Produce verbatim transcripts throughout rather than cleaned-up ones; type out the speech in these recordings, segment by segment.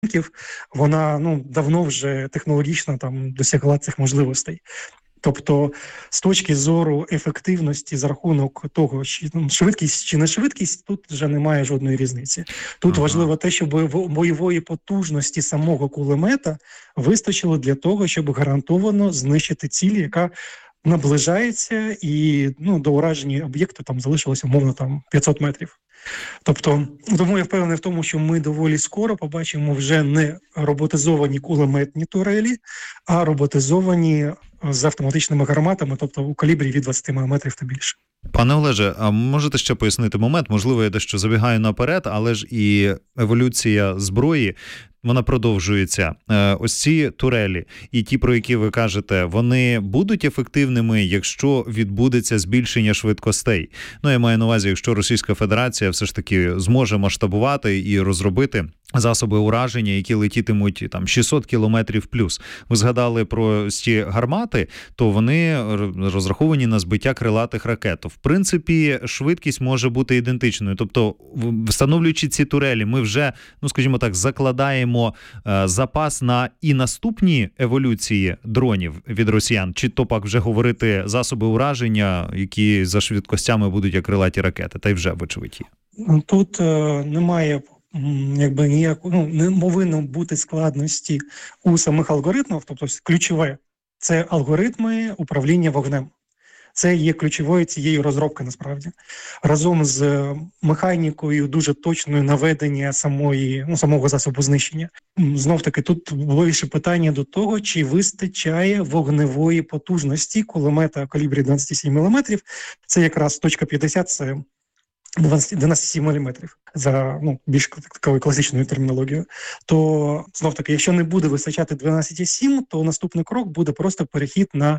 вона ну давно вже технологічно там досягла цих можливостей. Тобто, з точки зору ефективності за рахунок того, чи ну, швидкість чи не швидкість, тут вже немає жодної різниці. Тут ага. важливо те, щоб бойової потужності самого кулемета вистачило для того, щоб гарантовано знищити ціль, яка наближається, і ну до ураження об'єкту там залишилося умовно там п'ятсот метрів. Тобто, тому я впевнений в тому, що ми доволі скоро побачимо вже не роботизовані кулеметні турелі, а роботизовані з автоматичними гарматами, тобто у калібрі від двадцять міліметрів та більше. Пане Олеже, а можете ще пояснити момент? Можливо, я дещо забігаю наперед, але ж і еволюція зброї, вона продовжується. Ось ці турелі і ті, про які ви кажете, вони будуть ефективними, якщо відбудеться збільшення швидкостей? Ну, я маю на увазі, якщо Російська Федерація все ж таки зможе масштабувати і розробити засоби ураження, які летітимуть там шістсот кілометрів плюс. Ви згадали про ці гармати, то вони розраховані на збиття крилатих ракет. В принципі, швидкість може бути ідентичною. Тобто, встановлюючи ці турелі, ми вже, ну скажімо так, закладаємо е, запас на і наступні еволюції дронів від росіян, чи то пак вже говорити засоби ураження, які за швидкостями будуть як крилаті ракети, та й вже вочевидь є. Тут е, немає якби ніяку, ну, не повинно бути складності у самих алгоритмах, тобто ключове – це алгоритми управління вогнем. Це є ключовою цією розробки, насправді. Разом з механікою дуже точною наведення самої, ну, самого засобу знищення. Знов-таки, тут більше питання до того, чи вистачає вогневої потужності кулемета калібрі двадцять сім міліметрів. Це якраз точка п'ятдесят, це дванадцять сім міліметрів за ну, більш такою класичною термінологією. То, знов-таки, якщо не буде вистачати дванадцять сім, то наступний крок буде просто перехід на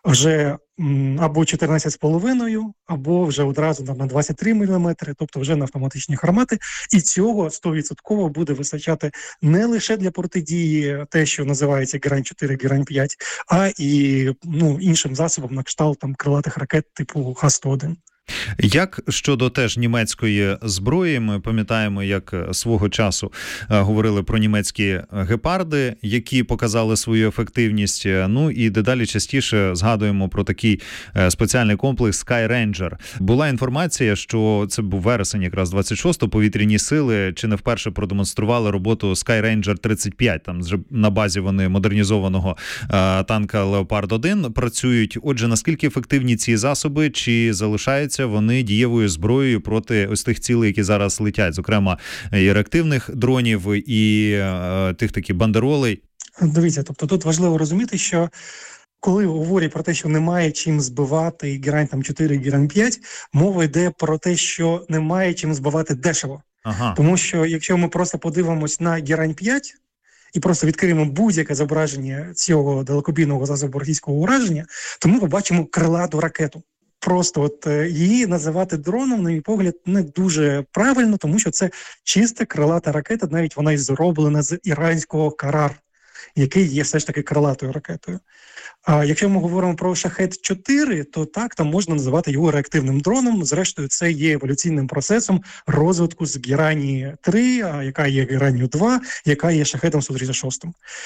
вже м, або чотирнадцять з половиною, або вже одразу на двадцять три міліметри, тобто вже на автоматичні гармати. І цього сто відсотків буде вистачати не лише для протидії те, що називається Герань чотири, Герань п'ять, а і ну, іншим засобом на кшталт там крилатих ракет типу Х сто один. Як щодо теж німецької зброї, ми пам'ятаємо, як свого часу говорили про німецькі гепарди, які показали свою ефективність. Ну і дедалі частіше згадуємо про такий спеціальний комплекс Sky Ranger. Була інформація, що це був вересень якраз двадцять шостого, повітряні сили чи не вперше продемонстрували роботу Sky Ranger тридцять п'ять. Там на базі вони модернізованого танка Leopard один працюють. Отже, наскільки ефективні ці засоби, чи залишаються вони дієвою зброєю проти ось тих цілей, які зараз летять, зокрема і реактивних дронів, і е, тих такі бандеролей? Дивіться, тобто тут важливо розуміти, що коли говорять про те, що немає чим збивати Герань там чотири, Герань п'ять, мова йде про те, що немає чим збивати дешево. Ага. Тому що якщо ми просто подивимось на Герань п'ять і просто відкриємо будь-яке зображення цього далекобійного засобу російського ураження, то ми побачимо крилату ракету. Просто от її називати дроном, на мій погляд, не дуже правильно, тому що це чиста крилата ракета, навіть вона і зроблена з іранського Карар, який є все ж таки крилатою ракетою. А якщо ми говоримо про Шахед чотири, то так, там можна називати його реактивним дроном. Зрештою, це є еволюційним процесом розвитку з Герані три, яка є Геранню два, яка є Шахедом сто тридцять шість.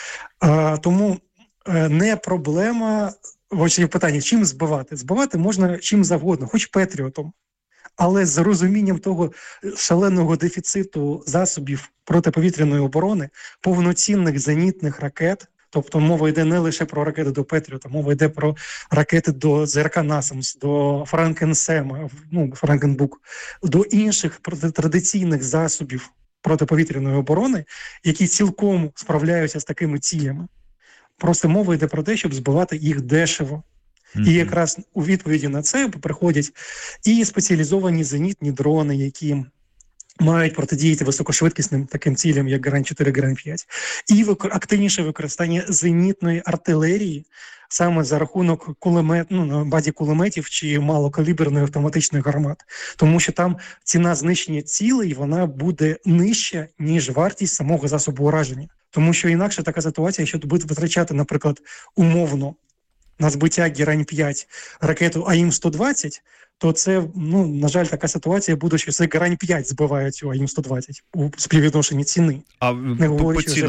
А, тому не проблема. Ось є питання, чим збивати? Збивати можна чим завгодно, хоч Петріотом. Але з розумінням того шаленого дефіциту засобів протиповітряної оборони, повноцінних зенітних ракет, тобто мова йде не лише про ракети до Петріота, мова йде про ракети до ЗРК «Насамс», до Франкенсема, ну, Франкенбук, до інших традиційних засобів протиповітряної оборони, які цілком справляються з такими цілями. Просто мова йде про те, щоб збивати їх дешево. Mm-hmm. І якраз у відповіді на це приходять і спеціалізовані зенітні дрони, які мають протидіяти високошвидкісним таким цілям, як Герань чотири, Герань п'ять, і активніше використання зенітної артилерії саме за рахунок кулемет, ну, на базі кулеметів чи малокаліберної автоматичних гармат. Тому що там ціна знищення цілей, вона буде нижча, ніж вартість самого засобу ураження. Тому що інакше така ситуація, якщо буде витрачати, наприклад, умовно на збиття Герань п'ять ракету А М сто двадцять, то це, ну, на жаль, така ситуація буде, що це Герань п'ять збиває цю А М сто двадцять у співвідношенні ціни. А Не по, по говорячи вже цінам